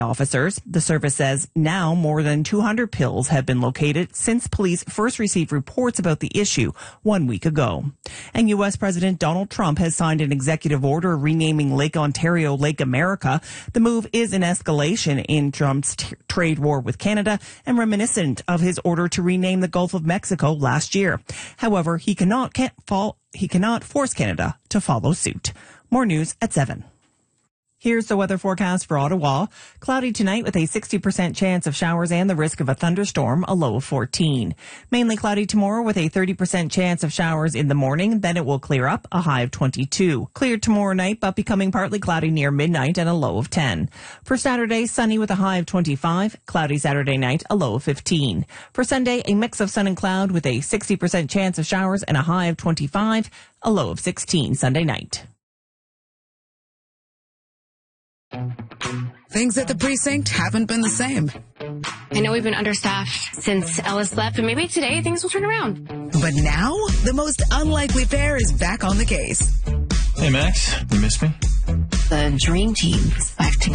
officers. The service says now more than 200 pills have been located since police first received reports about the issue 1 week ago. And U.S. President Donald Trump has signed an executive order renaming Lake Ontario Lake America. The move is an escalation in Trump's trade war with Canada and reminiscent of his order to rename the Gulf of Mexico last year. However, he cannot force Canada to follow suit. More news at 7. Here's the weather forecast for Ottawa. Cloudy tonight with a 60% chance of showers and the risk of a thunderstorm, a low of 14. Mainly cloudy tomorrow with a 30% chance of showers in the morning. Then it will clear up, a high of 22. Clear tomorrow night, but becoming partly cloudy near midnight and a low of 10. For Saturday, sunny with a high of 25. Cloudy Saturday night, a low of 15. For Sunday, a mix of sun and cloud with a 60% chance of showers and a high of 25. A low of 16 Sunday night. Things at the precinct haven't been the same. I know we've been understaffed since Ellis left, but maybe today things will turn around. But now, the most unlikely pair is back on the case. Hey, Max, you miss me? The dream team is back together.